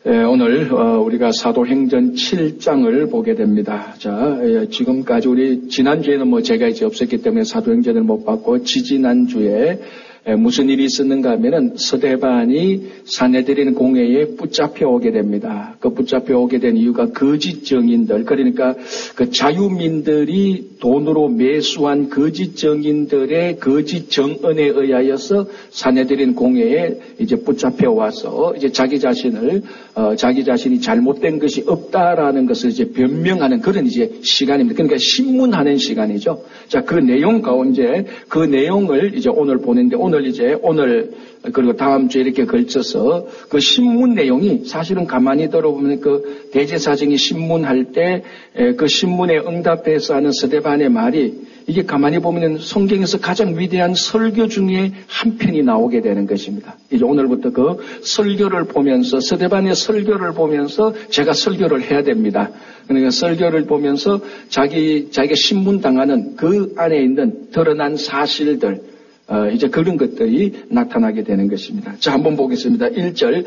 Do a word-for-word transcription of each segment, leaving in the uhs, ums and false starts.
예, 오늘 어, 우리가 사도행전 칠 장을 보게 됩니다. 자, 예, 지금까지 우리 지난주에는 뭐 제가 이제 없었기 때문에 사도행전을 못 봤고 지지난주에 예, 무슨 일이 있었는가 하면은 스데반이 사내들인 공회에 붙잡혀 오게 됩니다. 그 붙잡혀 오게 된 이유가 거짓 정인들, 그러니까 그 자유민들이 돈으로 매수한 거짓 정인들의 거짓 정언에 의하여서 사내들인 공회에 이제 붙잡혀 와서 이제 자기 자신을 어, 자기 자신이 잘못된 것이 없다라는 것을 이제 변명하는 그런 이제 시간입니다. 그러니까 신문하는 시간이죠. 자, 그 내용 가운데 그 내용을 이제 오늘 보는데 오늘 이제 오늘 그리고 다음 주에 이렇게 걸쳐서 그 신문 내용이 사실은 가만히 들어보면 그 대제사장이 신문할 때 그 신문에 응답해서 하는 스데반의 말이 이게 가만히 보면 성경에서 가장 위대한 설교 중에 한 편이 나오게 되는 것입니다. 이제 오늘부터 그 설교를 보면서 스데반의 설교를 보면서 제가 설교를 해야 됩니다. 그러니까 설교를 보면서 자기 자기가 신문 당하는 그 안에 있는 드러난 사실들 어, 이제 그런 것들이 나타나게 되는 것입니다. 자, 한번 보겠습니다. 일 절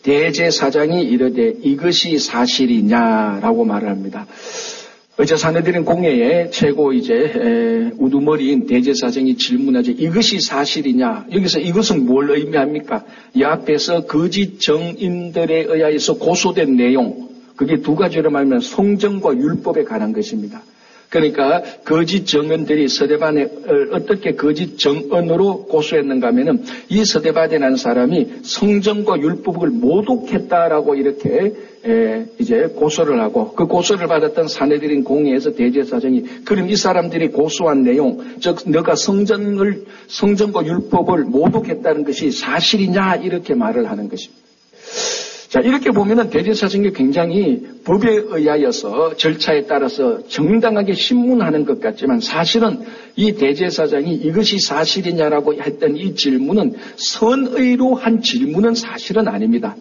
대제사장이 이르되 이것이 사실이냐라고 말을 합니다. 어제 사내들인 공회에 최고 이제 에, 우두머리인 대제사장이 질문하죠. 이것이 사실이냐? 여기서 이것은 뭘 의미합니까? 이 앞에서 거짓 정인들에 의하여서 고소된 내용, 그게 두 가지로 말하면 성정과 율법에 관한 것입니다. 그러니까 거짓 정언들이 스데반에 어떻게 거짓 정언으로 고소했는가 하면은 이 스데반이라는 사람이 성정과 율법을 모독했다라고 이렇게 에 이제 고소를 하고 그 고소를 받았던 사내들인 공회에서 대제사장이 그럼 이 사람들이 고소한 내용, 즉 너가 성전을 성정과 율법을 모독했다는 것이 사실이냐 이렇게 말을 하는 것입니다. 자, 이렇게 보면은 대제사장이 굉장히 법에 의하여서 절차에 따라서 정당하게 신문하는 것 같지만 사실은 이 대제사장이 이것이 사실이냐라고 했던 이 질문은 선의로 한 질문은 사실은 아닙니다.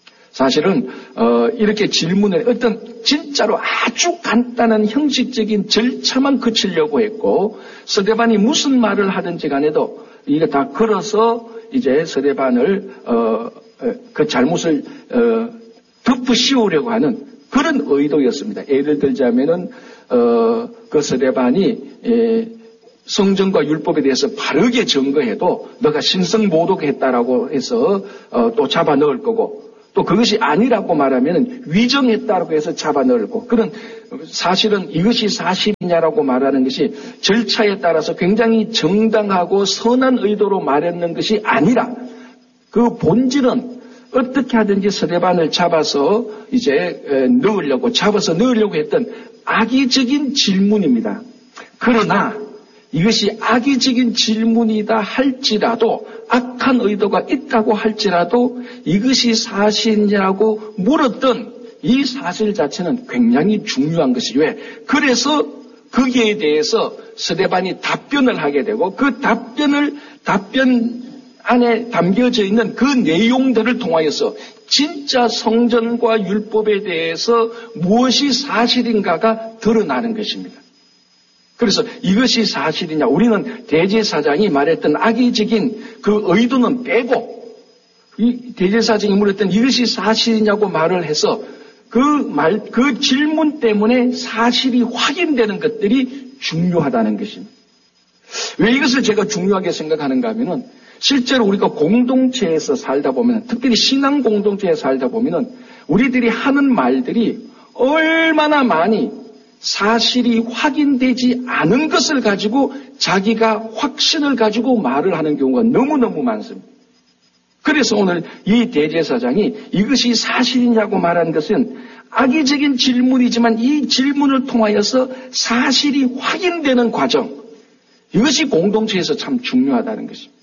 사실은 어, 이렇게 질문을 어떤 진짜로 아주 간단한 형식적인 절차만 거치려고 했고 스데반이 무슨 말을 하든지 간에도 이거 다 걸어서 이제 스데반을 어, 그 잘못을 어, 덮어 씌우려고 하는 그런 의도였습니다. 예를 들자면은 어, 그 스데반이 예, 성전과 율법에 대해서 바르게 증거해도 너가 신성 모독했다라고 해서 어, 또 잡아 넣을 거고 또 그것이 아니라고 말하면 위정했다고 해서 잡아 넣을 거고 그런 사실은 이것이 사실이냐라고 말하는 것이 절차에 따라서 굉장히 정당하고 선한 의도로 말했는 것이 아니라 그 본질은 어떻게 하든지 스데반을 잡아서 이제 넣으려고 잡아서 넣으려고 했던 악의적인 질문입니다. 그러나 이것이 악의적인 질문이다 할지라도 악한 의도가 있다고 할지라도 이것이 사실이냐고 물었던 이 사실 자체는 굉장히 중요한 것이 왜? 그래서 거기에 대해서 스데반이 답변을 하게 되고 그 답변을 답변 안에 담겨져 있는 그 내용들을 통하여서 진짜 성전과 율법에 대해서 무엇이 사실인가가 드러나는 것입니다. 그래서 이것이 사실이냐 우리는 대제사장이 말했던 악의적인 그 의도는 빼고 이 대제사장이 물었던 이것이 사실이냐고 말을 해서 그 말, 그 질문 때문에 사실이 확인되는 것들이 중요하다는 것입니다. 왜 이것을 제가 중요하게 생각하는가 하면은 실제로 우리가 공동체에서 살다 보면, 특별히 신앙 공동체에 살다 보면은 우리들이 하는 말들이 얼마나 많이 사실이 확인되지 않은 것을 가지고 자기가 확신을 가지고 말을 하는 경우가 너무너무 많습니다. 그래서 오늘 이 대제사장이 이것이 사실이냐고 말하는 것은 악의적인 질문이지만 이 질문을 통하여서 사실이 확인되는 과정, 이것이 공동체에서 참 중요하다는 것입니다.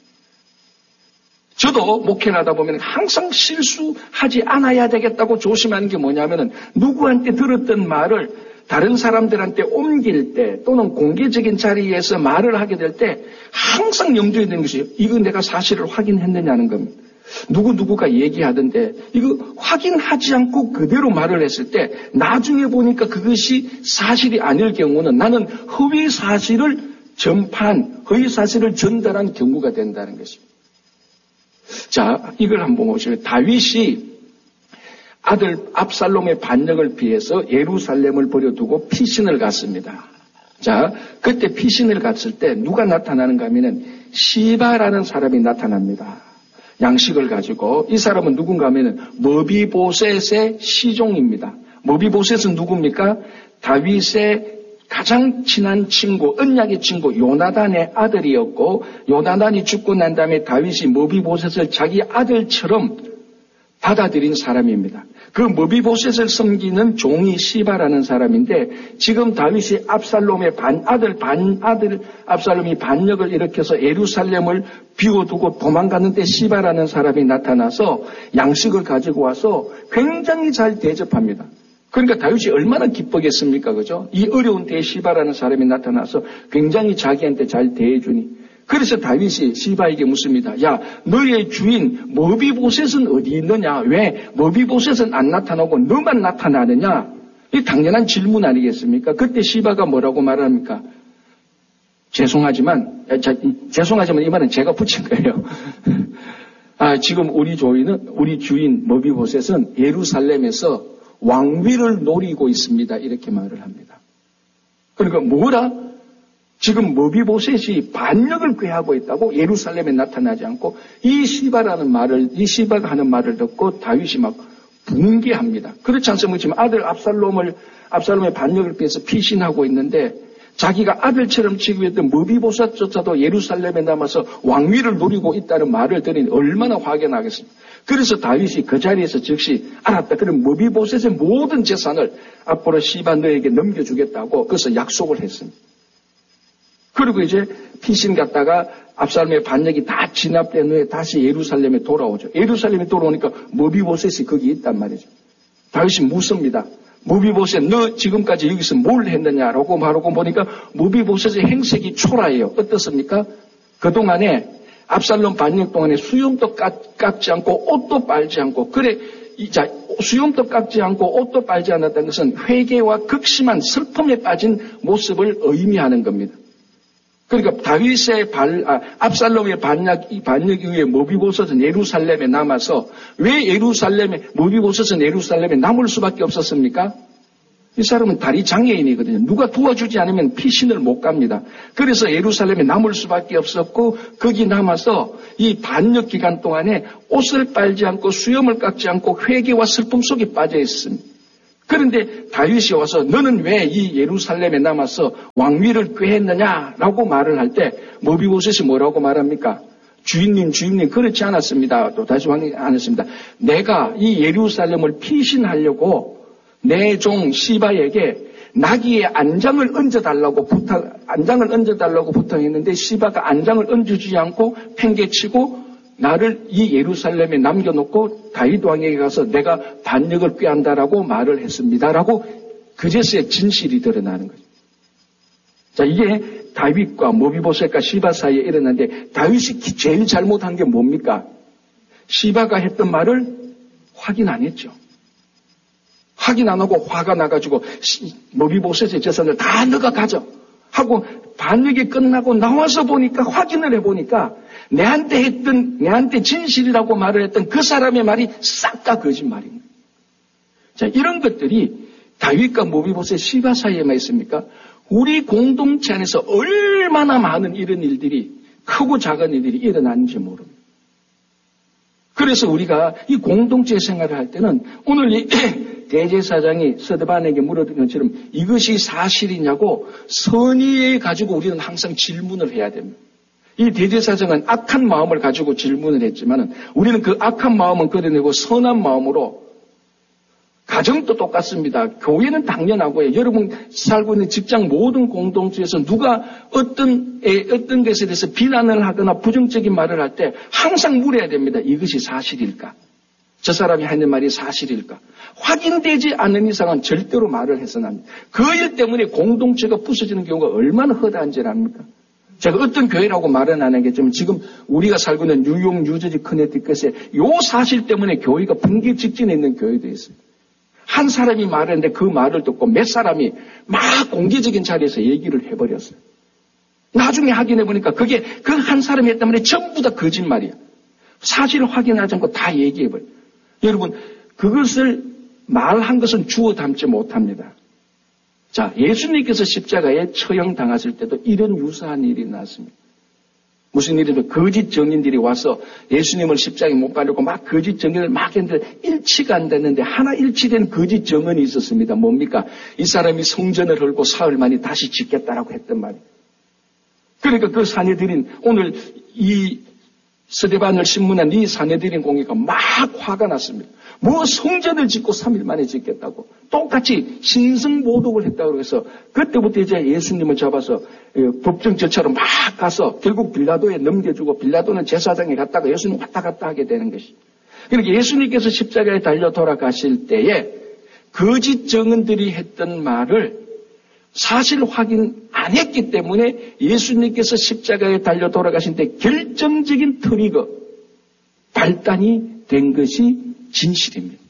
저도 목회를 하다 보면 항상 실수하지 않아야 되겠다고 조심하는 게 뭐냐면은 누구한테 들었던 말을 다른 사람들한테 옮길 때 또는 공개적인 자리에서 말을 하게 될 때 항상 염두에 두는 것이 이거 내가 사실을 확인했느냐는 겁니다. 누구누구가 얘기하던데 이거 확인하지 않고 그대로 말을 했을 때 나중에 보니까 그것이 사실이 아닐 경우는 나는 허위 사실을 전파한, 허위 사실을 전달한 경우가 된다는 것입니다. 자, 이걸 한번 보시면 다윗이 아들 압살롬의 반역을 피해서 예루살렘을 버려두고 피신을 갔습니다. 자, 그때 피신을 갔을 때 누가 나타나는가 하면은 시바라는 사람이 나타납니다. 양식을 가지고. 이 사람은 누군가 하면은 머비보셋의 시종입니다. 머비보셋은 누굽니까? 다윗의 가장 친한 친구, 언약의 친구 요나단의 아들이었고, 요나단이 죽고 난 다음에 다윗이 머비보셋을 자기 아들처럼 받아들인 사람입니다. 그 머비보셋을 섬기는 종이 시바라는 사람인데, 지금 다윗이 압살롬의 반 아들 반 아들 압살롬이 반역을 일으켜서 예루살렘을 비워두고 도망가는데 시바라는 사람이 나타나서 양식을 가지고 와서 굉장히 잘 대접합니다. 그러니까 다윗이 얼마나 기쁘겠습니까? 그죠? 이 어려운 때에 시바라는 사람이 나타나서 굉장히 자기한테 잘 대해주니. 그래서 다윗이 시바에게 묻습니다. 야, 너의 주인 머비보셋은 어디 있느냐? 왜 머비보셋은 안 나타나고 너만 나타나느냐? 이 당연한 질문 아니겠습니까? 그때 시바가 뭐라고 말합니까? 죄송하지만, 자, 죄송하지만 이 말은 제가 붙인 거예요. 아, 지금 우리 주인은, 우리 주인 머비보셋은 예루살렘에서 왕위를 노리고 있습니다. 이렇게 말을 합니다. 그러니까 뭐라? 지금 머비보셋이 반역을 꾀하고 있다고 예루살렘에 나타나지 않고 이 시바라는 말을, 이 시바가 하는 말을 듣고 다윗이 막 붕괴합니다. 그렇지 않습니까? 지금 아들 압살롬을, 압살롬의 반역을 피해서 피신하고 있는데 자기가 아들처럼 취급했던 머비보셋조차도 예루살렘에 남아서 왕위를 노리고 있다는 말을 들으니 얼마나 화가 나겠습니까? 그래서 다윗이 그 자리에서 즉시 알았다. 그럼 머비보셋의 모든 재산을 앞으로 시바 너에게 넘겨주겠다고 그래서 약속을 했습니다. 그리고 이제 피신 갔다가 압살롬의 반역이 다 진압된 후에 다시 예루살렘에 돌아오죠. 예루살렘에 돌아오니까 머비보셋이 거기 있단 말이죠. 다윗이 묻습니다. 머비보셋 너 지금까지 여기서 뭘 했느냐라고 말하고 보니까 머비보셋의 행색이 초라해요. 어떻습니까? 그동안에 압살롬 반역 동안에 수염도 깎, 깎지 않고 옷도 빨지 않고 그래 자 수염도 깎지 않고 옷도 빨지 않았다는 것은 회개와 극심한 슬픔에 빠진 모습을 의미하는 겁니다. 그러니까 다윗의 발, 아, 압살롬의 반역, 반역 이후에 머비보셋은 예루살렘에 남아서 왜 예루살렘에, 머비보셋은 예루살렘에 남을 수밖에 없었습니까? 이 사람은 다리 장애인이거든요. 누가 도와주지 않으면 피신을 못 갑니다. 그래서 예루살렘에 남을 수밖에 없었고 거기 남아서 이 반역 기간 동안에 옷을 빨지 않고 수염을 깎지 않고 회개와 슬픔 속에 빠져 있습니다. 그런데 다윗이 와서 너는 왜 이 예루살렘에 남아서 왕위를 꾀했느냐라고 말을 할 때 머비보셋이 뭐라고 말합니까? 주인님 주인님 그렇지 않았습니다. 또 다시 왕이 안 했습니다. 내가 이 예루살렘을 피신하려고 내 종 시바에게 나귀의 안장을 얹어달라고 부탁, 안장을 얹어달라고 부탁했는데 시바가 안장을 얹어주지 않고 팽개치고 나를 이 예루살렘에 남겨놓고 다윗 왕에게 가서 내가 반역을 꾀한다라고 말을 했습니다라고 그제서야 진실이 드러나는 거죠. 자, 이게 다윗과 머비보셋과 시바 사이에 일어났는데 다윗이 제일 잘못한 게 뭡니까? 시바가 했던 말을 확인 안 했죠. 확인 안 하고 화가 나가지고 머비보셋의 재산을 다 너가 가져 하고 반역이 끝나고 나와서 보니까 확인을 해보니까 내한테 했던 내한테 진실이라고 말을 했던 그 사람의 말이 싹 다 거짓말입니다. 자, 이런 것들이 다윗과 머비보셋 시바 사이에만 있습니까? 우리 공동체 안에서 얼마나 많은 이런 일들이 크고 작은 일들이 일어나는지 모릅니다. 그래서 우리가 이 공동체 생활을 할 때는 오늘 이 대제사장이 스데반에게 물어든 것처럼 이것이 사실이냐고 선의에 가지고 우리는 항상 질문을 해야 됩니다. 이 대제사장은 악한 마음을 가지고 질문을 했지만 우리는 그 악한 마음은 끌어내고 선한 마음으로 가정도 똑같습니다. 교회는 당연하고요. 여러분 살고 있는 직장 모든 공동체에서 누가 어떤 에, 어떤 것에 대해서 비난을 하거나 부정적인 말을 할 때 항상 물어야 됩니다. 이것이 사실일까? 저 사람이 하는 말이 사실일까? 확인되지 않는 이상은 절대로 말을 해서는 안 됩니다. 그 일 때문에 공동체가 부서지는 경우가 얼마나 허다한지 압니까? 제가 어떤 교회라고 말은 안 하겠지만 지금 우리가 살고 있는 뉴욕, 뉴저지, 커네티컷에 요 사실 때문에 교회가 붕괴 직전에 있는 교회도 있어요. 한 사람이 말했는데 그 말을 듣고 몇 사람이 막 공개적인 자리에서 얘기를 해버렸어요. 나중에 확인해보니까 그게 그 한 사람이 했단 말이 전부 다 거짓말이야. 사실을 확인하지 않고 다 얘기해버려요. 여러분 그것을 말한 것은 주워 담지 못합니다. 자, 예수님께서 십자가에 처형 당하실 때도 이런 유사한 일이 났습니다. 무슨 일이든 거짓 증인들이 와서 예수님을 십자가에 못 박으려고 막 거짓 증인을 막 했는데 일치가 안 됐는데 하나 일치된 거짓 증언이 있었습니다. 뭡니까? 이 사람이 성전을 헐고 사흘 만에 다시 짓겠다라고 했던 말이에요. 그러니까 그 사내들인 오늘 이 스데반을 신문한 이 사내들인 공의가 막 화가 났습니다. 뭐 성전을 짓고 삼 일 만에 짓겠다고 똑같이 신성모독을 했다고 해서 그때부터 이제 예수님을 잡아서 법정 절차로 막 가서 결국 빌라도에 넘겨주고 빌라도는 제사장에 갔다가 예수님 왔다 갔다 하게 되는 것이. 그러니까 예수님께서 십자가에 달려 돌아가실 때에 거짓 증언들이 했던 말을 사실 확인 안 했기 때문에 예수님께서 십자가에 달려 돌아가신 때 결정적인 트리거, 발단이 된 것이 진실입니다.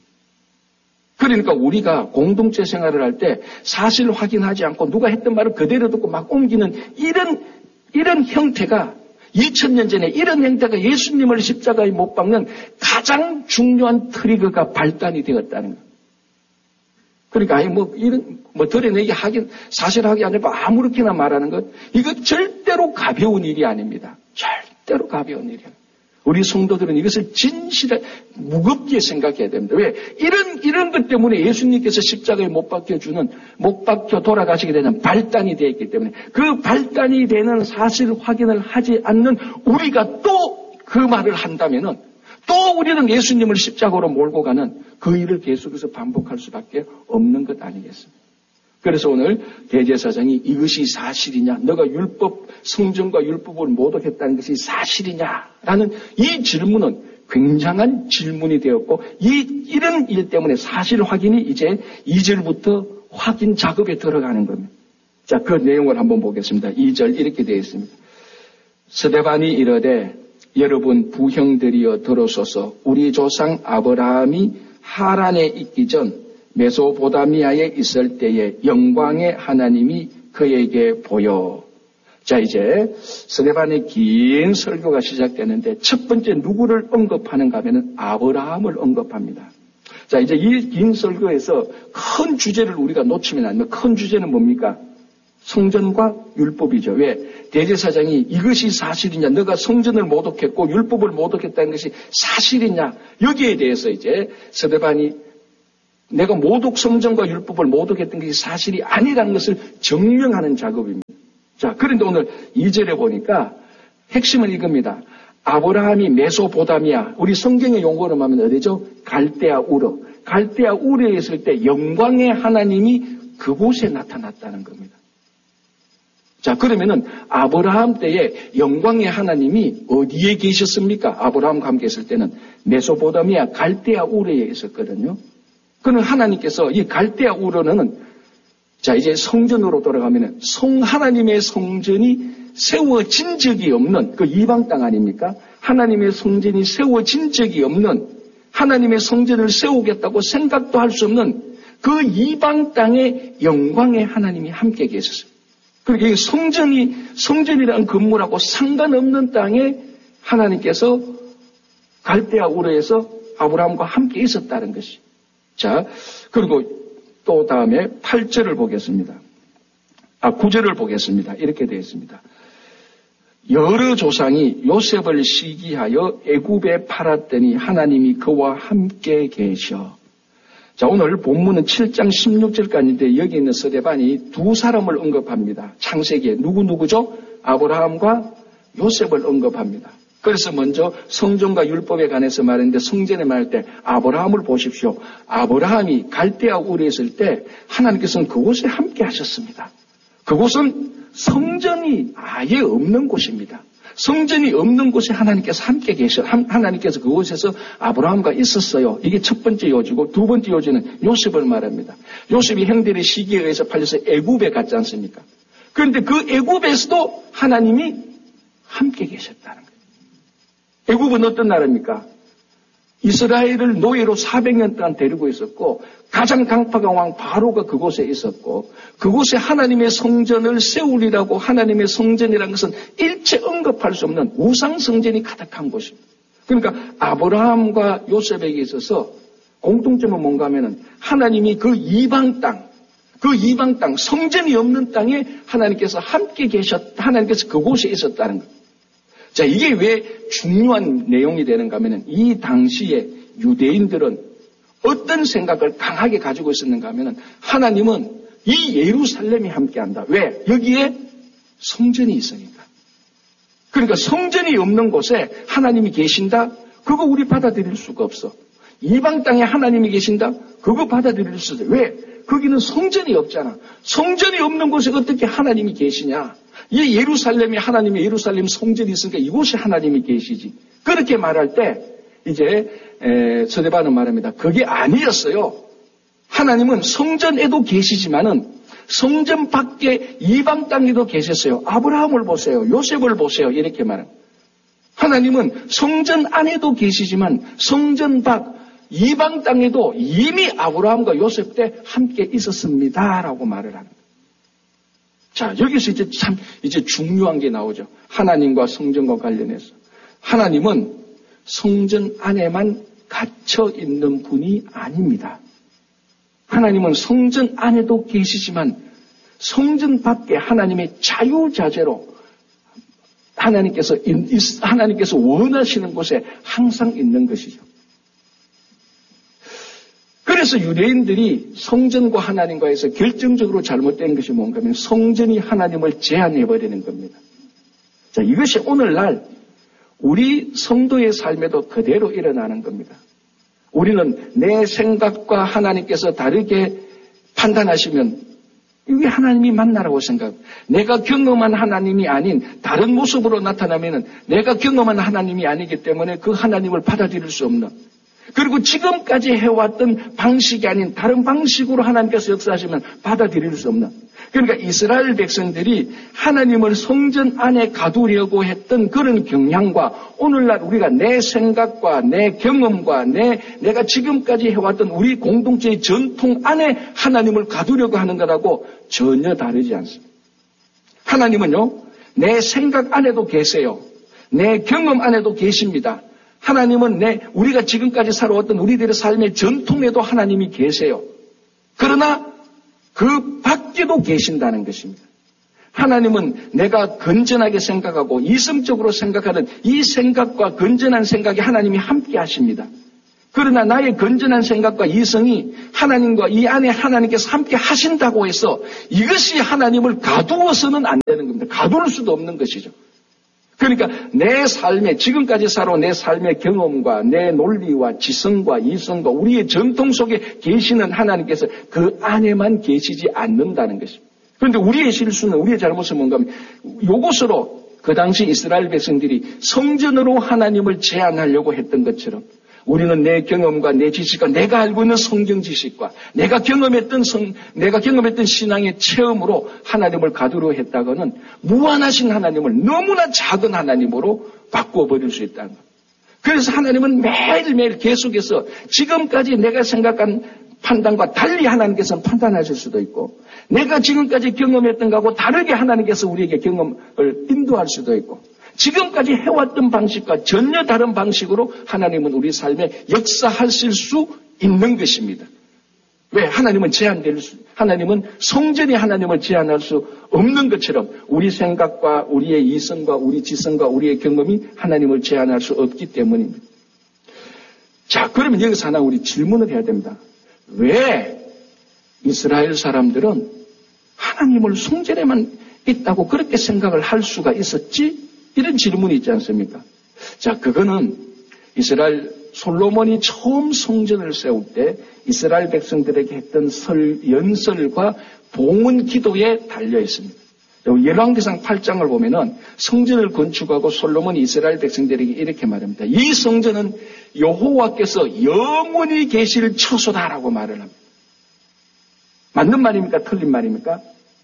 그러니까 우리가 공동체 생활을 할 때 사실 확인하지 않고 누가 했던 말을 그대로 듣고 막 옮기는 이런, 이런 형태가 이천 년 전에 이런 형태가 예수님을 십자가에 못 박는 가장 중요한 트리거가 발단이 되었다는 거예요. 그러니까 아예 뭐 이런 뭐 드러내기 하긴 사실하기 아니고 아무렇게나 말하는 것 이거 절대로 가벼운 일이 아닙니다. 절대로 가벼운 일이에요. 우리 성도들은 이것을 진실하게 무겁게 생각해야 됩니다. 왜? 이런 이런 것 때문에 예수님께서 십자가에 못 박혀주는 못 박혀 돌아가시게 되는 발단이 되어 있기 때문에 그 발단이 되는 사실 확인을 하지 않는 우리가 또 그 말을 한다면은 또 우리는 예수님을 십자가로 몰고 가는 그 일을 계속해서 반복할 수밖에 없는 것 아니겠습니까? 그래서 오늘 대제사장이 이것이 사실이냐? 너가 율법, 성전과 율법을 모독했다는 것이 사실이냐라는 이 질문은 굉장한 질문이 되었고 이, 이런 일 때문에 사실 확인이 이제 이 절부터 확인 작업에 들어가는 겁니다. 자, 그 내용을 한번 보겠습니다. 이 절 이렇게 되어 있습니다. 스데반이 이르되 여러분 부형들이여 들어서서 우리 조상 아브라함이 하란에 있기 전 메소포다미아에 있을 때에 영광의 하나님이 그에게 보여. 자, 이제 스데반의 긴 설교가 시작되는데 첫 번째 누구를 언급하는가 하면 아브라함을 언급합니다. 자, 이제 이 긴 설교에서 큰 주제를 우리가 놓치면 안 돼요. 큰 주제는 뭡니까? 성전과 율법이죠. 왜? 대제사장이 이것이 사실이냐, 너가 성전을 모독했고 율법을 모독했다는 것이 사실이냐, 여기에 대해서 이제 스데반이 내가 모독 성전과 율법을 모독했던 것이 사실이 아니라는 것을 증명하는 작업입니다. 자, 그런데 오늘 이 절에 보니까 핵심은 이겁니다. 아브라함이 메소포다미아, 우리 성경의 용어로 하면 어디죠? 갈대아 우르. 갈대아 우르에 있을 때 영광의 하나님이 그곳에 나타났다는 겁니다. 자, 그러면은 아브라함 때에 영광의 하나님이 어디에 계셨습니까? 아브라함과 함께 있을 때는 메소포다미아 갈대아 우르에 있었거든요. 그는 하나님께서 이 갈대아 우르는 자, 이제 성전으로 돌아가면은 성 하나님의 성전이 세워진 적이 없는 그 이방 땅 아닙니까? 하나님의 성전이 세워진 적이 없는 하나님의 성전을 세우겠다고 생각도 할 수 없는 그 이방 땅에 영광의 하나님이 함께 계셨어요. 그러니까 성전이, 성전이라는 건물하고 상관없는 땅에 하나님께서 갈대아 우르에서 아브라함과 함께 있었다는 것이. 자, 그리고 또 다음에 팔 절을 보겠습니다. 아, 구 절을 보겠습니다. 이렇게 되어 있습니다. 여러 조상이 요셉을 시기하여 애굽에 팔았더니 하나님이 그와 함께 계셔. 자, 오늘 본문은 칠 장 십육 절까지인데 여기 있는 스데반이 두 사람을 언급합니다. 창세기에 누구누구죠? 아브라함과 요셉을 언급합니다. 그래서 먼저 성전과 율법에 관해서 말했는데 성전에 말할 때 아브라함을 보십시오. 아브라함이 갈대아 우르에 있을 때 하나님께서는 그곳에 함께 하셨습니다. 그곳은 성전이 아예 없는 곳입니다. 성전이 없는 곳에 하나님께서 함께 계셔. 하나님께서 그곳에서 아브라함과 있었어요. 이게 첫 번째 요지고 두 번째 요지는 요셉을 말합니다. 요셉이 형들의 시기에 의해서 팔려서 애굽에 갔지 않습니까? 그런데 그 애굽에서도 하나님이 함께 계셨다는 거예요. 애굽은 어떤 나라입니까? 이스라엘을 노예로 사백 년 동안 데리고 있었고 가장 강팍한 왕 바로가 그곳에 있었고 그곳에 하나님의 성전을 세우리라고 하나님의 성전이라는 것은 일체 언급할 수 없는 우상 성전이 가득한 곳입니다. 그러니까 아브라함과 요셉에게 있어서 공통점은 뭔가 하면은 하나님이 그 이방 땅, 그 이방 땅, 성전이 없는 땅에 하나님께서 함께 계셨, 하나님께서 그곳에 있었다는 것. 자, 이게 왜 중요한 내용이 되는가 하면은 이 당시에 유대인들은 어떤 생각을 강하게 가지고 있었는가 하면은 하나님은 이 예루살렘이 함께 한다. 왜? 여기에 성전이 있으니까. 그러니까 성전이 없는 곳에 하나님이 계신다? 그거 우리 받아들일 수가 없어. 이방 땅에 하나님이 계신다? 그거 받아들일 수 없어. 왜? 거기는 성전이 없잖아. 성전이 없는 곳에 어떻게 하나님이 계시냐? 이 예루살렘이 하나님의 예루살렘 성전이 있으니까 이곳에 하나님이 계시지. 그렇게 말할 때 이제 서대반은 말합니다. 그게 아니었어요. 하나님은 성전에도 계시지만은 성전 밖에 이방 땅에도 계셨어요. 아브라함을 보세요. 요셉을 보세요. 이렇게 말합니다. 하나님은 성전 안에도 계시지만 성전 밖 이방 땅에도 이미 아브라함과 요셉 때 함께 있었습니다라고 말을 합니다. 자, 여기서 이제 참 이제 중요한 게 나오죠. 하나님과 성전과 관련해서. 하나님은 성전 안에만 갇혀 있는 분이 아닙니다. 하나님은 성전 안에도 계시지만 성전 밖에 하나님의 자유자재로 하나님께서 하나님께서 원하시는 곳에 항상 있는 것이죠. 그래서 유대인들이 성전과 하나님과에서 결정적으로 잘못된 것이 뭔가 하면 성전이 하나님을 제한해버리는 겁니다. 자, 이것이 오늘날 우리 성도의 삶에도 그대로 일어나는 겁니다. 우리는 내 생각과 하나님께서 다르게 판단하시면 이게 하나님이 맞나라고 생각. 내가 경험한 하나님이 아닌 다른 모습으로 나타나면 내가 경험한 하나님이 아니기 때문에 그 하나님을 받아들일 수 없는. 그리고 지금까지 해왔던 방식이 아닌 다른 방식으로 하나님께서 역사하시면 받아들일 수 없는. 그러니까 이스라엘 백성들이 하나님을 성전 안에 가두려고 했던 그런 경향과 오늘날 우리가 내 생각과 내 경험과 내, 내가 지금까지 해왔던 우리 공동체의 전통 안에 하나님을 가두려고 하는 것하고 전혀 다르지 않습니다. 하나님은요, 내 생각 안에도 계세요. 내 경험 안에도 계십니다. 하나님은 내, 우리가 지금까지 살아왔던 우리들의 삶의 전통에도 하나님이 계세요. 그러나 그 밖에도 계신다는 것입니다. 하나님은 내가 건전하게 생각하고 이성적으로 생각하는 이 생각과 건전한 생각이 하나님이 함께 하십니다. 그러나 나의 건전한 생각과 이성이 하나님과 이 안에 하나님께서 함께 하신다고 해서 이것이 하나님을 가두어서는 안 되는 겁니다. 가둘 수도 없는 것이죠. 그러니까 내 삶에 지금까지 살아온 내 삶의 경험과 내 논리와 지성과 이성과 우리의 전통 속에 계시는 하나님께서 그 안에만 계시지 않는다는 것입니다. 그런데 우리의 실수는 우리의 잘못은 뭔가 하면 이것으로 그 당시 이스라엘 백성들이 성전으로 하나님을 제한하려고 했던 것처럼 우리는 내 경험과 내 지식과 내가 알고 있는 성경 지식과 내가 경험했던 성, 내가 경험했던 신앙의 체험으로 하나님을 가두려 했다가는 무한하신 하나님을 너무나 작은 하나님으로 바꿔버릴 수 있다는 것. 그래서 하나님은 매일매일 계속해서 지금까지 내가 생각한 판단과 달리 하나님께서는 판단하실 수도 있고 내가 지금까지 경험했던 것하고 다르게 하나님께서 우리에게 경험을 인도할 수도 있고 지금까지 해왔던 방식과 전혀 다른 방식으로 하나님은 우리 삶에 역사하실 수 있는 것입니다. 왜? 하나님은 제한될 수, 하나님은 성전이 하나님을 제한할 수 없는 것처럼 우리 생각과 우리의 이성과 우리 지성과 우리의 경험이 하나님을 제한할 수 없기 때문입니다. 자, 그러면 여기서 하나 우리 질문을 해야 됩니다. 왜 이스라엘 사람들은 하나님을 성전에만 있다고 그렇게 생각을 할 수가 있었지? 이런 질문이 있지 않습니까? 자, 그거는 이스라엘 솔로몬이 처음 성전을 세울 때 이스라엘 백성들에게 했던 설, 연설과 봉헌 기도에 달려 있습니다. 열왕기상 팔 장을 보면은 성전을 건축하고 솔로몬이 이스라엘 백성들에게 이렇게 말합니다. 이 성전은 여호와께서 영원히 계실 처소다라고 말을 합니다. 맞는 말입니까? 틀린 말입니까?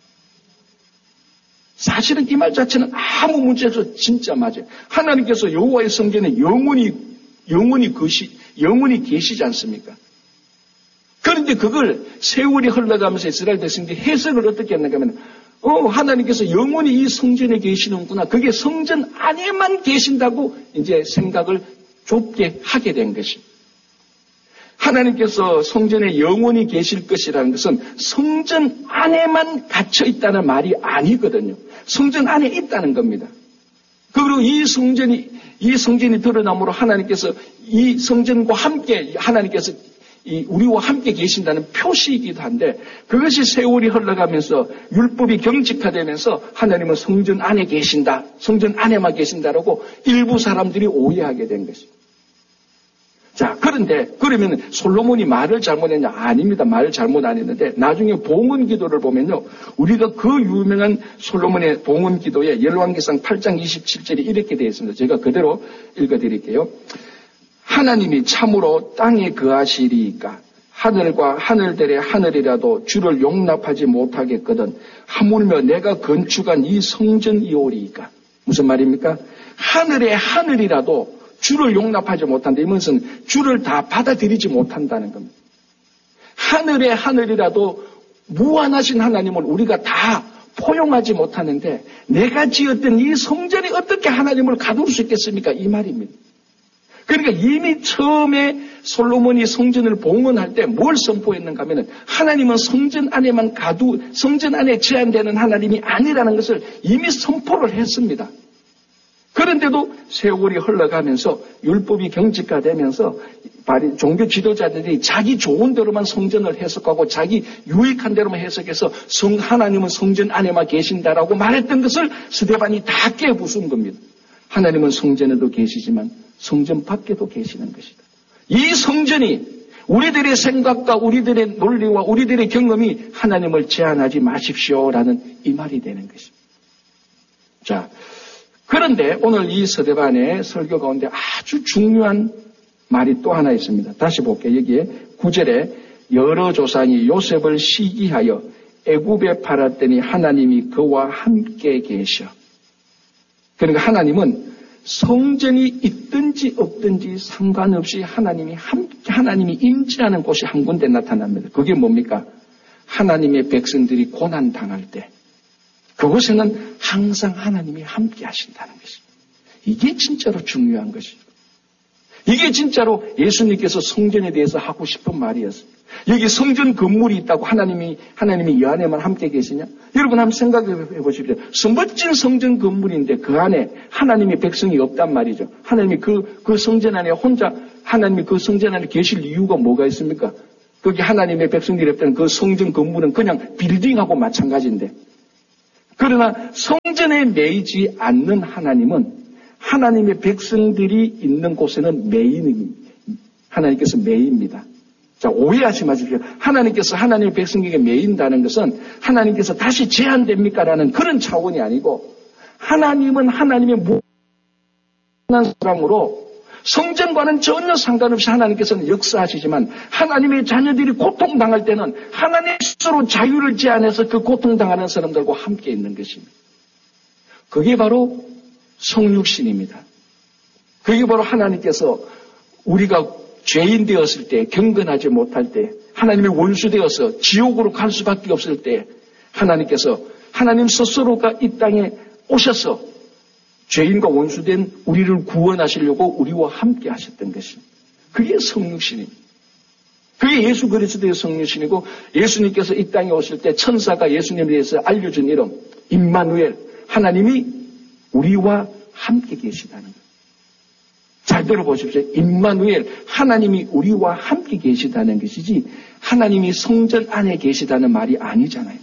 사실은 이 말 자체는 아무 문제 없어 진짜 맞아요. 하나님께서 여호와의 성전에 영원히 영원히 거시 영원히 계시지 않습니까? 그런데 그걸 세월이 흘러가면서 이스라엘 백성들이 해석을 어떻게 했는가 하면 어 하나님께서 영원히 이 성전에 계시는구나. 그게 성전 안에만 계신다고 이제 생각을 좁게 하게 된 것입니다. 하나님께서 성전에 영원히 계실 것이라는 것은 성전 안에만 갇혀 있다는 말이 아니거든요. 성전 안에 있다는 겁니다. 그리고 이 성전이, 이 성전이 드러남으로 하나님께서 이 성전과 함께 하나님께서 이 우리와 함께 계신다는 표시이기도 한데, 그것이 세월이 흘러가면서 율법이 경직화되면서 하나님은 성전 안에 계신다, 성전 안에만 계신다라고 일부 사람들이 오해하게 된 것입니다. 자, 그런데 그러면 솔로몬이 말을 잘못했냐? 아닙니다. 말을 잘못 안 했는데 나중에 봉헌 기도를 보면요, 우리가 그 유명한 솔로몬의 봉헌 기도에 열왕기상 팔 장 이십칠 절이 이렇게 되어 있습니다. 제가 그대로 읽어드릴게요. 하나님이 참으로 땅에 거하시리이까 하늘과 하늘들의 하늘이라도 주를 용납하지 못하겠거든 하물며 내가 건축한 이 성전이오리이까. 무슨 말입니까? 하늘의 하늘이라도 주를 용납하지 못한다. 이 말은 주를 다 받아들이지 못한다는 겁니다. 하늘의 하늘이라도 무한하신 하나님을 우리가 다 포용하지 못하는데 내가 지었던 이 성전이 어떻게 하나님을 가둘 수 있겠습니까? 이 말입니다. 그러니까 이미 처음에 솔로몬이 성전을 봉헌할 때 뭘 선포했는가 하면 하나님은 성전 안에만 가두, 성전 안에 제한되는 하나님이 아니라는 것을 이미 선포를 했습니다. 그런데도 세월이 흘러가면서 율법이 경직화되면서 종교 지도자들이 자기 좋은 대로만 성전을 해석하고 자기 유익한 대로만 해석해서 성, 하나님은 성전 안에만 계신다라고 말했던 것을 스데반이 다 깨부순 겁니다. 하나님은 성전에도 계시지만 성전 밖에도 계시는 것이다. 이 성전이 우리들의 생각과 우리들의 논리와 우리들의 경험이 하나님을 제한하지 마십시오라는 이 말이 되는 것입니다. 자, 그런데 오늘 이 스데반의 설교 가운데 아주 중요한 말이 또 하나 있습니다. 다시 볼게요. 여기에 구 절에 여러 조상이 요셉을 시기하여 애굽에 팔았더니 하나님이 그와 함께 계셔. 그러니까 하나님은 성전이 있든지 없든지 상관없이 하나님이 함께, 하나님이 임재하는 곳이 한 군데 나타납니다. 그게 뭡니까? 하나님의 백성들이 고난 당할 때 그곳에는 항상 하나님이 함께 하신다는 것입니다. 이게 진짜로 중요한 것이죠. 이게 진짜로 예수님께서 성전에 대해서 하고 싶은 말이었어요. 여기 성전 건물이 있다고 하나님이, 하나님이 이 안에만 함께 계시냐? 여러분 한번 생각해 보십시오. 멋진 성전 건물인데 그 안에 하나님의 백성이 없단 말이죠. 하나님이 그, 그 성전 안에 혼자, 하나님이 그 성전 안에 계실 이유가 뭐가 있습니까? 거기 하나님의 백성들이 없다는 그 성전 건물은 그냥 빌딩하고 마찬가지인데. 그러나 성전에 매이지 않는 하나님은 하나님의 백성들이 있는 곳에는 매이는, 하나님께서 매입니다. 자, 오해하지 마십시오. 하나님께서 하나님의 백성에게 매인다는 것은 하나님께서 다시 제한됩니까? 라는 그런 차원이 아니고 하나님은 하나님의 무한한 사랑으로 성전과는 전혀 상관없이 하나님께서는 역사하시지만 하나님의 자녀들이 고통당할 때는 하나님 스스로 자유를 제한해서 그 고통당하는 사람들과 함께 있는 것입니다. 그게 바로 성육신입니다. 그게 바로 하나님께서 우리가 죄인 되었을 때, 경건하지 못할 때, 하나님의 원수 되어서 지옥으로 갈 수밖에 없을 때 하나님께서 하나님 스스로가 이 땅에 오셔서 죄인과 원수된 우리를 구원하시려고 우리와 함께 하셨던 것입니다. 그게 성육신입니다. 그게 예수 그리스도의 성육신이고 예수님께서 이 땅에 오실 때 천사가 예수님에 대해서 알려준 이름 임마누엘, 하나님이 우리와 함께 계시다는 것. 잘 들어보십시오. 임마누엘, 하나님이 우리와 함께 계시다는 것이지 하나님이 성전 안에 계시다는 말이 아니잖아요.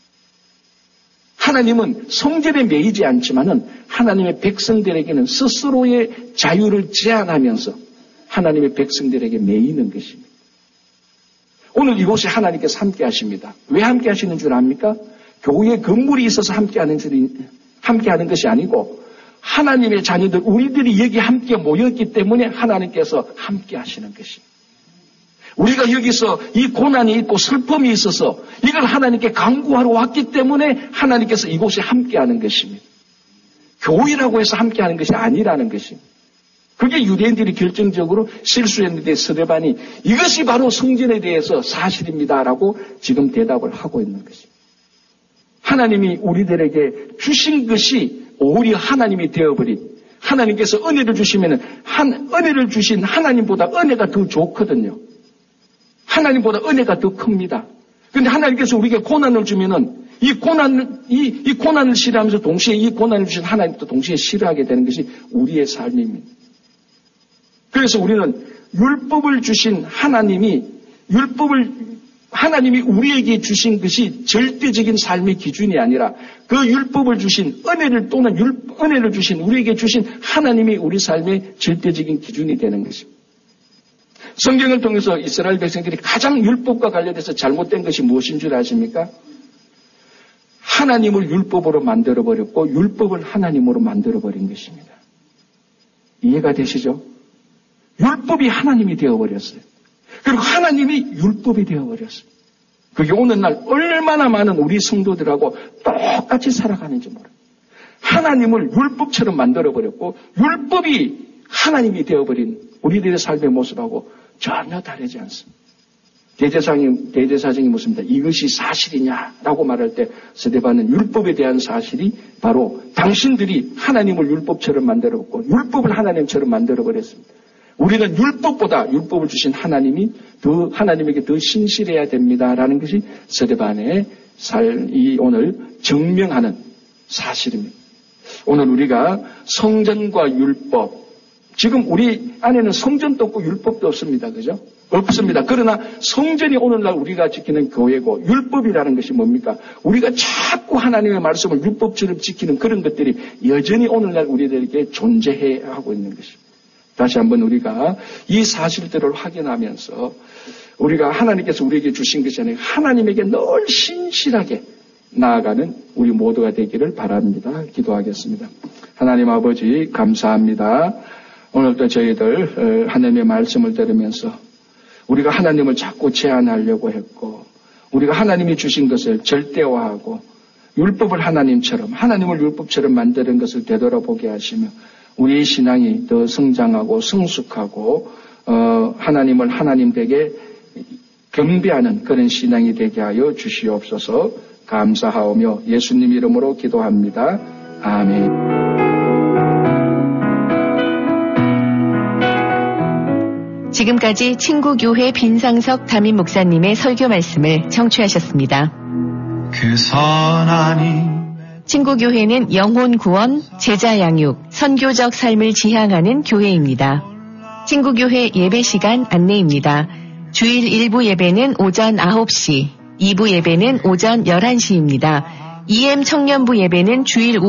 하나님은 성전에 매이지 않지만은 하나님의 백성들에게는 스스로의 자유를 제한하면서 하나님의 백성들에게 매이는 것입니다. 오늘 이곳에 하나님께서 함께 하십니다. 왜 함께 하시는 줄 압니까? 교회에 건물이 있어서 함께 하는, 함께 하는 것이 아니고 하나님의 자녀들, 우리들이 여기 함께 모였기 때문에 하나님께서 함께 하시는 것입니다. 우리가 여기서 이 고난이 있고 슬픔이 있어서 이걸 하나님께 간구하러 왔기 때문에 하나님께서 이곳에 함께 하는 것입니다. 교회라고 해서 함께 하는 것이 아니라는 것입니다. 그게 유대인들이 결정적으로 실수했는데 스데반이 이것이 바로 성전에 대해서 사실입니다라고 지금 대답을 하고 있는 것입니다. 하나님이 우리들에게 주신 것이 오히려 하나님이 되어버린, 하나님께서 은혜를 주시면 한, 은혜를 주신 하나님보다 은혜가 더 좋거든요. 하나님보다 은혜가 더 큽니다. 그런데 하나님께서 우리에게 고난을 주면은 이 고난, 이, 이 고난을 싫어하면서 동시에 이 고난을 주신 하나님도 동시에 싫어하게 되는 것이 우리의 삶입니다. 그래서 우리는 율법을 주신 하나님이, 율법을, 하나님이 우리에게 주신 것이 절대적인 삶의 기준이 아니라 그 율법을 주신 은혜를 또는 율, 은혜를 주신 우리에게 주신 하나님이 우리 삶의 절대적인 기준이 되는 것입니다. 성경을 통해서 이스라엘 백성들이 가장 율법과 관련해서 잘못된 것이 무엇인 줄 아십니까? 하나님을 율법으로 만들어버렸고 율법을 하나님으로 만들어버린 것입니다. 이해가 되시죠? 율법이 하나님이 되어버렸어요. 그리고 하나님이 율법이 되어버렸어요. 그게 오늘날 얼마나 많은 우리 성도들하고 똑같이 살아가는지 몰라요. 하나님을 율법처럼 만들어버렸고 율법이 하나님이 되어버린 우리들의 삶의 모습하고 전혀 다르지 않습니다. 대제사장이, 대제사장이 묻습니다. 이것이 사실이냐라고 말할 때 스데반은 율법에 대한 사실이 바로 당신들이 하나님을 율법처럼 만들었고 율법을 하나님처럼 만들어버렸습니다. 우리는 율법보다 율법을 주신 하나님이 더 하나님에게 더 신실해야 됩니다라는 것이 스데반의 살, 이 오늘 증명하는 사실입니다. 오늘 우리가 성전과 율법, 지금 우리 안에는 성전도 없고 율법도 없습니다. 그죠? 없습니다. 그러나 성전이 오늘날 우리가 지키는 교회고 율법이라는 것이 뭡니까? 우리가 자꾸 하나님의 말씀을 율법처럼 지키는 그런 것들이 여전히 오늘날 우리들에게 존재해야 하고 있는 것입니다. 다시 한번 우리가 이 사실들을 확인하면서 우리가 하나님께서 우리에게 주신 것이 아니라 하나님에게 늘 신실하게 나아가는 우리 모두가 되기를 바랍니다. 기도하겠습니다. 하나님 아버지 감사합니다. 오늘도 저희들 하나님의 말씀을 들으면서 우리가 하나님을 자꾸 제한하려고 했고 우리가 하나님이 주신 것을 절대화하고 율법을 하나님처럼 하나님을 율법처럼 만드는 것을 되돌아보게 하시며 우리의 신앙이 더 성장하고 성숙하고 어, 하나님을 하나님 되게 경배하는 그런 신앙이 되게 하여 주시옵소서. 감사하오며 예수님 이름으로 기도합니다. 아멘. 지금까지 친구교회 빈상석 담임 목사님의 설교 말씀을 청취하셨습니다. 그 선하니 친구교회는 영혼 구원, 제자 양육, 선교적 삶을 지향하는 교회입니다. 친구교회 예배 시간 안내입니다. 주일 일 부 예배는 오전 아홉 시, 이 부 예배는 오전 열한 시입니다. 이엠 청년부 예배는 주일 오후